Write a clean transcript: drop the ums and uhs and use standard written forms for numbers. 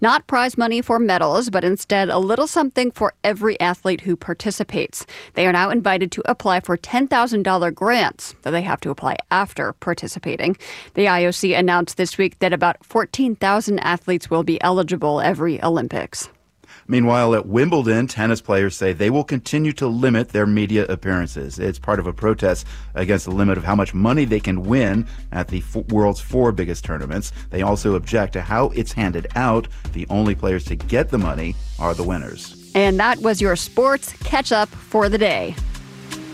Not prize money for medals, but instead a little something for every athlete who participates. They are now invited to apply for $10,000 grants, though they have to apply after participating. The IOC announced this week that about 14,000 athletes will be eligible every Olympics. Meanwhile, at Wimbledon, tennis players say they will continue to limit their media appearances. It's part of a protest against the limit of how much money they can win at the world's 4 biggest tournaments. They also object to how it's handed out. The only players to get the money are the winners. And that was your sports catch-up for the day.